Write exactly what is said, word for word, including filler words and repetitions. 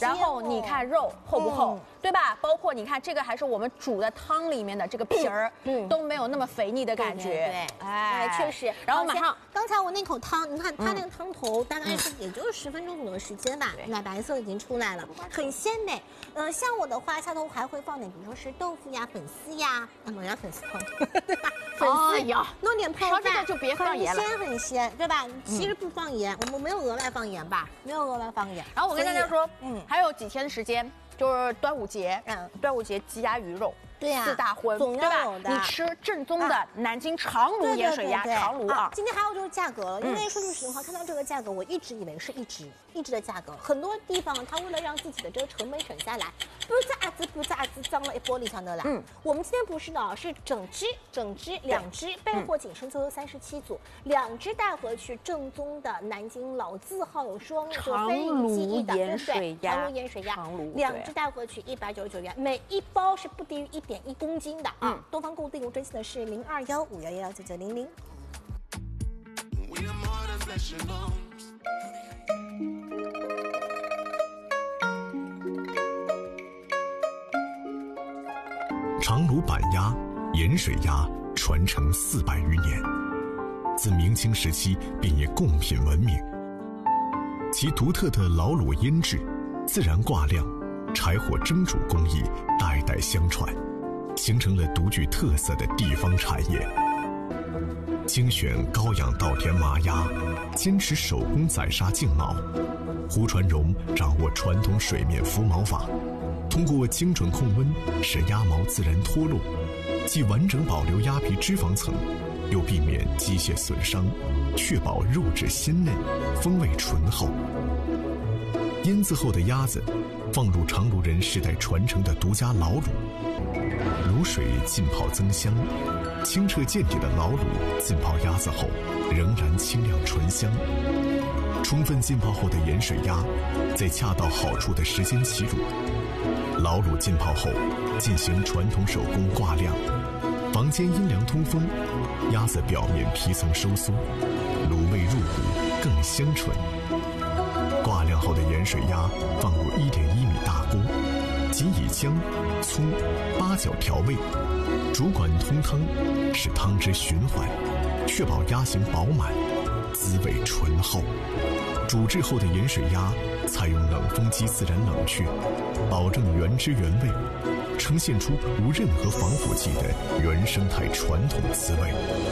然后你看肉厚不厚，对吧？包括你看这个还是我们煮的汤里面的这个皮儿，都没有那么肥腻的感觉。 对， 哎， 确实。 然后马上， 刚才我那口汤，你看它那个汤头大概是也就是十分钟左右的时间吧，奶白色已经出来了，很鲜美。呃，像我的话，下头还会放点，比如说是豆腐呀、粉丝呀，啊，我要粉丝放，对吧？粉丝呀，弄点泡饭， 这个就别放盐了， 很鲜很鲜，对吧？其实不放盐，我们没有额外放盐吧？没有额外放盐。 然后我跟大家说，嗯，还有几天的时间。就是端午节，嗯，端午节鸡鸭鱼肉， 对呀， 四大荤， 总要有的。 你吃正宗的南京长炉盐水鸭，长炉啊。 今天还有就是价格了，因为说句实话，看到这个价格，我一直以为是一只一只的价格，很多地方它为了让自己的这个成本省下来，不咋子不咋子脏了一玻璃箱的啦。嗯，我们今天不是的，是整只整只两只，备货仅剩最后三十七组，两只带回去，正宗的南京老字号有双长炉盐水鸭， 长炉盐水鸭， 长炉两。带回去一百九十九元，每一包是不低于一点一公斤的啊！嗯、东方购物订购专线的是零二幺五幺幺九九零零。 长炉板鸭、盐水鸭传承四百余年，自明清时期便以贡品闻名。其独特的老卤腌制、自然挂晾、柴火蒸煮工艺代代相传，形成了独具特色的地方产业。精选高养稻田麻鸭，坚持手工宰杀净毛。胡传荣掌握传统水面浮毛法，通过精准控温，使鸭毛自然脱落，既完整保留鸭皮脂肪层，又避免机械损伤，确保肉质鲜嫩，风味醇厚。腌制后的鸭子放入长炉人世代传承的独家老卤，卤水浸泡增香，清澈见底的老卤浸泡鸭子后仍然清亮醇香。充分浸泡后的盐水鸭在恰到好处的时间起卤，老卤浸泡后进行传统手工挂晾，房间阴凉通风，鸭子表面皮层收缩，卤味入骨更香醇。挂晾后的盐水鸭放入一点一米大锅，仅以姜、葱、八角调味，主管通汤，使汤汁循环，确保鸭形饱满，滋味醇厚。煮制后的盐水鸭采用冷风机自然冷却，保证原汁原味，呈现出无任何防腐剂的原生态传统滋味。